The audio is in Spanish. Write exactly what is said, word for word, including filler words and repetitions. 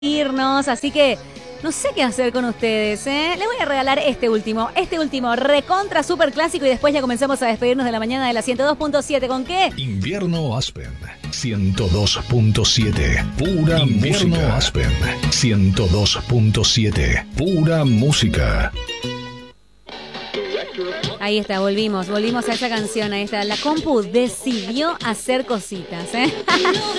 irnos, así que no sé qué hacer con ustedes, ¿eh? Les voy a regalar este último, este último recontra super clásico y después ya comenzamos a despedirnos de la mañana de la ciento dos punto siete. ¿Con qué? Invierno Aspen ciento dos punto siete. Pura Invierno música. Aspen ciento dos punto siete. Pura música. Ahí está, volvimos, volvimos a esa canción, ahí está. La compu decidió hacer cositas, ¿eh?